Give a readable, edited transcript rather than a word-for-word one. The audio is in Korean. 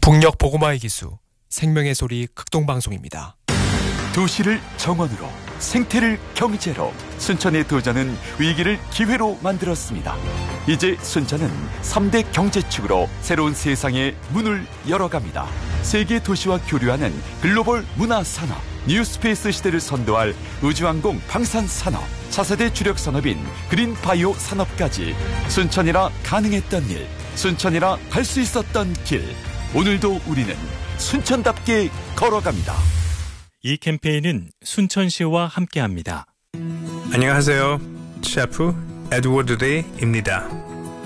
북녘 보고마의 기수 생명의 소리 극동방송입니다. 도시를 정원으로, 생태를 경제로, 순천의 도전은 위기를 기회로 만들었습니다. 이제 순천은 3대 경제축으로 새로운 세상의 문을 열어갑니다. 세계 도시와 교류하는 글로벌 문화산업, 뉴스페이스 시대를 선도할 우주항공 방산산업, 차세대 주력 산업인 그린바이오 산업까지 순천이라 가능했던 일, 순천이라 갈 수 있었던 길, 오늘도 우리는 순천답게 걸어갑니다. 이 캠페인은 순천시와 함께합니다. 안녕하세요. 셰프 에드워드 레이입니다.